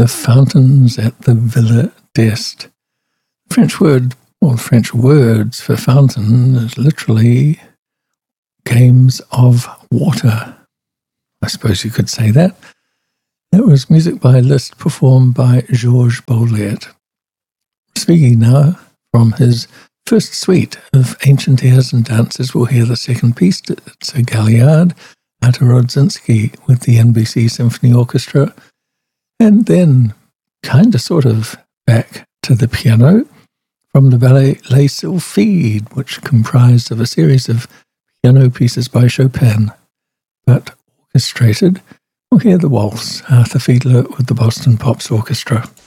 The Fountains at the Villa d'Este. French words for fountain is literally games of water. I suppose you could say that. That was music by Liszt performed by Georges Boulez. Speaking now from his first suite of ancient airs and dances, we'll hear the second piece. It's a Galliard, Artur Rodzinski with the NBC Symphony Orchestra. And then, sort of back to the piano from the ballet Les Sylphides, which comprised of a series of piano pieces by Chopin, but orchestrated. We'll hear the waltz, Arthur Fiedler with the Boston Pops Orchestra.